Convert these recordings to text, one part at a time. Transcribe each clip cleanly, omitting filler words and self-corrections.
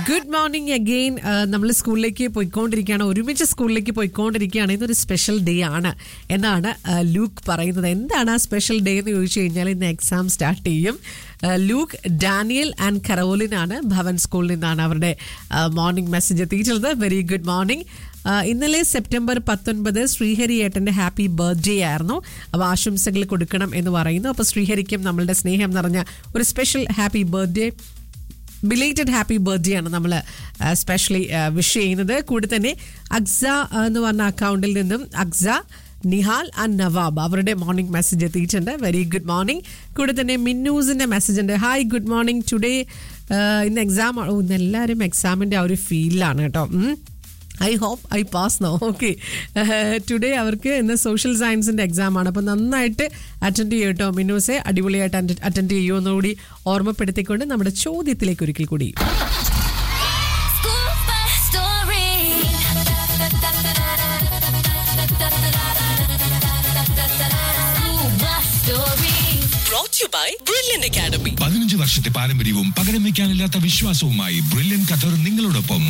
Good morning again. നമ്മൾ സ്കൂളിലേക്ക് പോയിക്കൊണ്ടിരിക്കുകയാണ്, ഒരുമിച്ച് സ്കൂളിലേക്ക് പോയിക്കൊണ്ടിരിക്കുകയാണ്. ഇന്നൊരു സ്പെഷ്യൽ ഡേ ആണ് എന്നാണ് ലൂക്ക് പറയുന്നത്. എന്താണ് ആ സ്പെഷ്യൽ ഡേ എന്ന് ചോദിച്ചു കഴിഞ്ഞാൽ ഇന്ന് എക്സാം സ്റ്റാർട്ട് ചെയ്യും. ലൂക്ക്, ഡാനിയൽ ആൻഡ് കരോലിൻ ആണ് ഭവൻ സ്കൂളിൽ നിന്നാണ് അവരുടെ മോർണിംഗ് മെസ്സേജ് എത്തിയിട്ടുള്ളത്. Very good morning. ഇന്നലെ സെപ്റ്റംബർ 19 ശ്രീഹരി ഏട്ടൻ്റെ ഹാപ്പി ബർത്ത്ഡേ ആയിരുന്നു. അപ്പോൾ ആശംസകൾ കൊടുക്കണം എന്ന് പറയുന്നു. അപ്പോൾ ശ്രീഹരിക്കും നമ്മളുടെ സ്നേഹം നിറഞ്ഞ ഒരു special happy birthday, belated happy birthday ആണ് നമ്മൾ സ്പെഷ്യലി വിഷ് ചെയ്യുന്നത്. കൂടെ തന്നെ അക്സ എന്ന് പറഞ്ഞ അക്കൗണ്ടിൽ നിന്നും അക്സ, നിഹാൽ ആൻഡ് നവാബ് അവരുടെ മോർണിംഗ് മെസ്സേജ് എത്തിയിട്ടുണ്ട്. Very good morning. കൂടെ തന്നെ മിന്നൂസിൻ്റെ മെസ്സേജ് ഉണ്ട്. Hi, good morning. ടുഡേ ഇന്ന് എക്സാം. ഇന്ന് എല്ലാവരും എക്സാമിൻ്റെ ആ ഒരു ഫീലിലാണ് കേട്ടോ. I hope I pass no. Okay, today അവർക്ക് ഇന്ന് സോഷ്യൽ സയൻസിൻ്റെ എക്സാം ആണ്. അപ്പോൾ നന്നായിട്ട് അറ്റൻഡ് ചെയ്യും കേട്ടോ മിന്നൂസെ. അടിപൊളിയായിട്ട് അറ്റൻഡ് ചെയ്യുമെന്നുകൂടി ഓർമ്മപ്പെടുത്തിക്കൊണ്ട് നമ്മുടെ ചോദ്യത്തിലേക്ക് ഒരിക്കൽ കൂടി. അക്കാഡമി 15 വർഷത്തെ പാരമ്പര്യവും പകരം വയ്ക്കാനില്ലാത്ത വിശ്വാസവുമായി ബ്രില്യന്റ് ഖത്തർ നിങ്ങളോടൊപ്പം.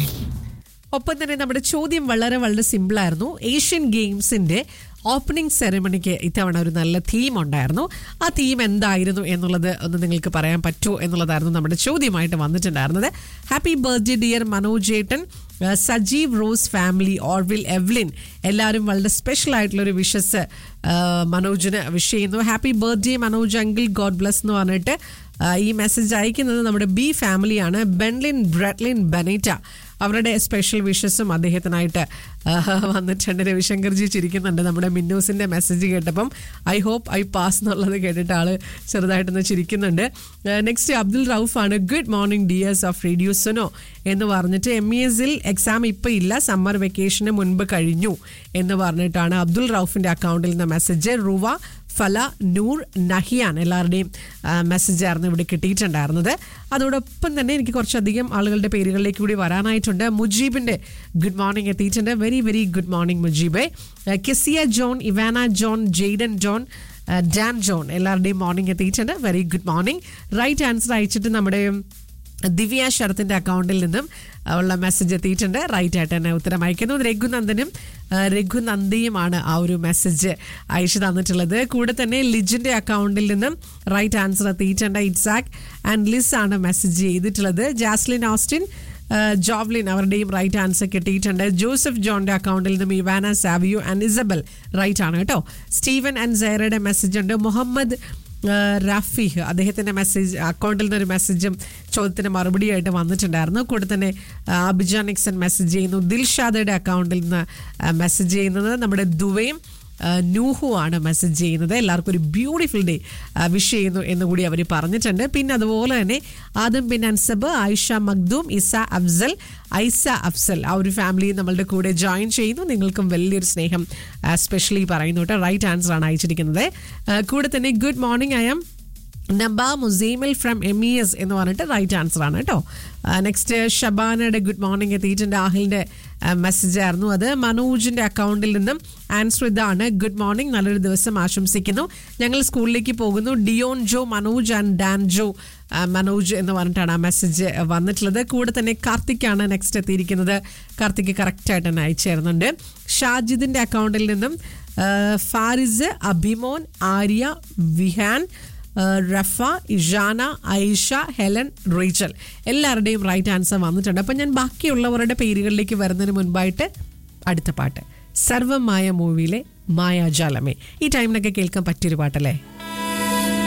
ഒപ്പം തന്നെ നമ്മുടെ ചോദ്യം വളരെ വളരെ സിമ്പിളായിരുന്നു. ഏഷ്യൻ ഗെയിംസിൻ്റെ ഓപ്പണിംഗ് സെറമണിക്ക് ഇത്തവണ ഒരു നല്ല തീം ഉണ്ടായിരുന്നു. ആ തീം എന്തായിരുന്നു എന്നുള്ളത് ഒന്ന് നിങ്ങൾക്ക് പറയാൻ പറ്റുമോ എന്നുള്ളതായിരുന്നു നമ്മുടെ ചോദ്യമായിട്ട് വന്നിട്ടുണ്ടായിരുന്നത്. ഹാപ്പി ബർത്ത്ഡേ ഡിയർ മനോജ് ഏട്ടൻ, Sajeev rose family, Orville, Evelyn, എല്ലാവരും വളരെ സ്പെഷ്യൽ ആയിട്ടുള്ളൊരു വിഷസ് മനോജിന് വിഷ് ചെയ്യുന്നു. Happy birthday Manoj uncle, God bless എന്ന് പറഞ്ഞിട്ട് ഈ മെസ്സേജ് അയക്കുന്നത് നമ്മുടെ ബി ഫാമിലിയാണ്. ബെൻലിൻ, ബ്രെറ്റ്ലിൻ, ബനേറ്റ, അവരുടെ സ്പെഷ്യൽ വിഷസും അദ്ദേഹത്തിനായിട്ട് വന്നിട്ടുണ്ട്. രവിശങ്കർജി ചിരിക്കുന്നുണ്ട് നമ്മുടെ മിന്നൂസിൻ്റെ മെസ്സേജ് കേട്ടപ്പം. ഐ ഹോപ്പ് ഐ പാസ് എന്നുള്ളത് കേട്ടിട്ട് ആള് ചെറുതായിട്ടൊന്ന് ചിരിക്കുന്നുണ്ട്. Next Abdul റൌഫാണ്. Good morning dears of radio Suno എന്ന് പറഞ്ഞിട്ട് MESൽ എക്സാം ഇപ്പം ഇല്ല, സമ്മർ വെക്കേഷന് മുൻപ് കഴിഞ്ഞു എന്ന് പറഞ്ഞിട്ടാണ് അബ്ദുൽ റൌഫിൻ്റെ അക്കൗണ്ടിൽ നിന്ന് മെസ്സേജ്. റുവ, ഫല, നൂർ, നഹിയാൻ എല്ലാവരുടെയും മെസ്സേജ് ആയിരുന്നു ഇവിടെ കിട്ടിയിട്ടുണ്ടായിരുന്നത്. അതോടൊപ്പം തന്നെ എനിക്ക് കുറച്ചധികം ആളുകളുടെ പേരുകളിലേക്ക് കൂടി വരാനായിട്ടുണ്ട്. മുജീബിൻ്റെ ഗുഡ് മോർണിംഗ് എത്തിയിട്ടുണ്ട്. Very very good morning മുജീബെ. Kezia John, Ivana John, Jayden John, Dan John എല്ലാവരുടെയും മോർണിംഗ് എത്തിയിട്ടുണ്ട്. Very good morning. Right answer അയച്ചിട്ട് നമ്മുടെ ദിവ്യ ശരത്തിൻ്റെ അക്കൗണ്ടിൽ നിന്നും ഉള്ള മെസ്സേജ് എത്തിയിട്ടുണ്ട്. റൈറ്റ് ആയിട്ട് തന്നെ ഉത്തരം അയക്കുന്നു. രഘുനന്ദനും രഘുനന്ദിയുമാണ് ആ ഒരു മെസ്സേജ് അയച്ചു തന്നിട്ടുള്ളത്. കൂടെ തന്നെ ലിജിൻ്റെ അക്കൗണ്ടിൽ നിന്നും റൈറ്റ് ആൻസർ എത്തിയിട്ടുണ്ട്. ഇറ്റ്സാക് ആൻഡ് ലിസ് ആണ് മെസ്സേജ് ചെയ്തിട്ടുള്ളത്. ജാസ്ലിൻ ഓസ്റ്റിൻ, ജോവ്ലിൻ അവരുടെയും റൈറ്റ് ആൻസർ കിട്ടിയിട്ടുണ്ട്. ജോസഫ് ജോണിൻ്റെ അക്കൗണ്ടിൽ നിന്നും Ivana, Savio and Isabel right ആണ് കേട്ടോ. സ്റ്റീവൻ ആൻഡ് സൈറയുടെ മെസ്സേജ് ഉണ്ട്. മുഹമ്മദ് റാഫിഹ് അദ്ദേഹത്തിൻ്റെ മെസ്സേജ് അക്കൗണ്ടിൽ നിന്നൊരു മെസ്സേജും ചോദ്യത്തിന് മറുപടിയായിട്ട് വന്നിട്ടുണ്ടായിരുന്നു. കൂടെ തന്നെ അബിജ നിക്സൺ മെസ്സേജ് ചെയ്യുന്നു. ദിൽഷാദയുടെ അക്കൗണ്ടിൽ നിന്ന് മെസ്സേജ് ചെയ്യുന്നത് നമ്മുടെ ദുവയും നൂഹു ആണ് മെസ്സേജ് ചെയ്യുന്നത്. എല്ലാവർക്കും ഒരു ബ്യൂട്ടിഫുൾ ഡേ വിഷ് ചെയ്യുന്നു എന്നുകൂടി അവർ പറഞ്ഞിട്ടുണ്ട്. പിന്നെ അതുപോലെ തന്നെ ആദം ബിൻ അൻസബ്, ആയിഷ മഖ്ദൂം, ഇസ അഫ്സൽ, ഐസ അഫ്സൽ ആ ഒരു ഫാമിലി നമ്മളുടെ കൂടെ ജോയിൻ ചെയ്യുന്നു. നിങ്ങൾക്കും വലിയൊരു സ്നേഹം സ്പെഷ്യലി പറയുന്നു കേട്ടോ. റൈറ്റ് ആൻസർ ആണ് അയച്ചിരിക്കുന്നത്. കൂടെ തന്നെ good morning, I am Naba Muzammil from MES എന്ന് പറഞ്ഞിട്ട് റൈറ്റ് ആൻസർ ആണ് കേട്ടോ. നെക്സ്റ്റ് ഷബാനയുടെ ഗുഡ് മോർണിംഗ് എത്തിയിട്ടുണ്ട്. ആഹിലിൻ്റെ മെസ്സേജ് ആയിരുന്നു അത്. മനോജിൻ്റെ അക്കൗണ്ടിൽ നിന്നും ആൻസർ ഇതാണ്. ഗുഡ് മോർണിംഗ്, നല്ലൊരു ദിവസം ആശംസിക്കുന്നു. ഞങ്ങൾ സ്കൂളിലേക്ക് പോകുന്നു. Dion Joe, Manoj and Dan ജോ മനോജ് എന്ന് പറഞ്ഞിട്ടാണ് ആ മെസ്സേജ് വന്നിട്ടുള്ളത്. കൂടെ തന്നെ കാർത്തിക്കാണ് നെക്സ്റ്റ് എത്തിയിരിക്കുന്നത്. കാർത്തിക് കറക്റ്റായിട്ട് തന്നെ അയച്ചു തരുന്നുണ്ട്. ഷാജിദിൻ്റെ അക്കൗണ്ടിൽ നിന്നും ഫാരിസ്, അഭിമോൻ, ആര്യ, വിഹാൻ, റഫ, ഇഷാന, ഐഷ, ഹെലൻ, റേച്ചൽ എല്ലാവരുടെയും റൈറ്റ് ആൻസർ വന്നിട്ടുണ്ട്. അപ്പം ഞാൻ ബാക്കിയുള്ളവരുടെ പേരുകളിലേക്ക് വരുന്നതിന് മുൻപായിട്ട് അടുത്ത പാട്ട് സർവമായ മൂവിയിലെ മായാജാലമേ. ഈ ടൈമിനൊക്കെ കേൾക്കാൻ പറ്റിയൊരു പാട്ടല്ലേ?